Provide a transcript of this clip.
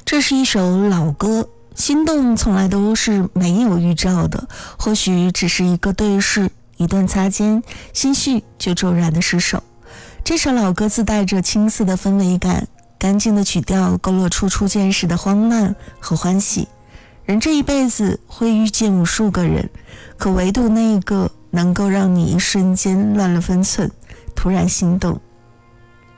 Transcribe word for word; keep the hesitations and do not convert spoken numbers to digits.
这是一首老歌，心动从来都是没有预兆的，或许只是一个对视，一顿擦肩，心绪就骤然的失手。这首老歌自带着青涩的氛围感，干净的曲调勾勒出初见时的慌乱和欢喜。人这一辈子会遇见无数个人，可唯独那一个能够让你一瞬间乱了分寸，突然心动。